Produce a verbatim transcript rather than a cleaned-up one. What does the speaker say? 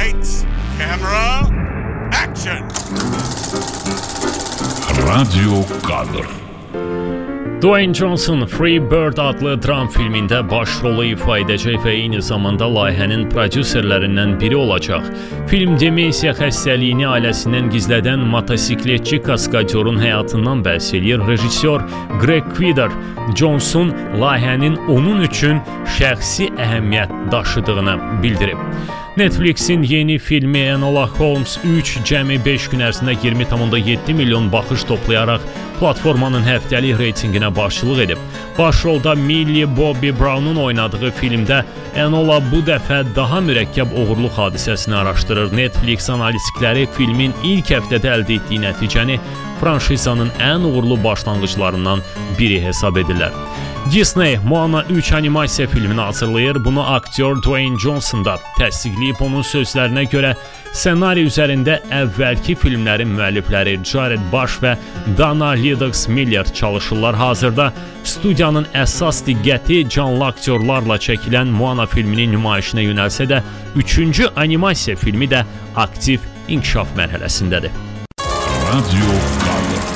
Lights, camera, action! Radyo kadr. Dwayne Johnson Free Bird adlı dram filmində başrolu ifa edəcək və eyni zamanda layihənin prodüserlərindən biri olacaq. Film demensiya xəstəliyini ailəsindən gizlədən motosikletçi kaskadyorun həyatından bəhs edir. Rejissor Greg Quider Johnson layihənin onun üçün şəxsi əhəmiyyət daşıdığını bildirib. Netflix'in yeni filmi Enola Holmes üç cəmi beş gün ərzində iyirmi tam yeddi milyon baxış toplayaraq platformanın həftəlik reytinginə başçılıq edib. Başrolda Millie Bobby Brown'un oynadığı filmdə Enola bu dəfə daha mürəkkəb oğurluq hadisəsini araşdırır. Netflix analitikləri filmin ilk həftədə əldə etdiyi nəticəni franşizanın ən uğurlu başlanğıclarından biri hesab edirlər. Disney Moana üç animasiya filmini hazırlayır. Bunu aktyor Dwayne Johnson da təsdiqləyib. Onun sözlərinə görə ssenari üzərində əvvəlki filmlərin müəllifləri Jared Bush və Dana Lidux Miller çalışırlar. Hazırda studiyanın əsas diqqəti canlı aktyorlarla çəkilən Moana filminin nümayişinə yönəlsə də, üçüncü animasiya filmi də aktiv inkişaf mərhələsindədir. Radyo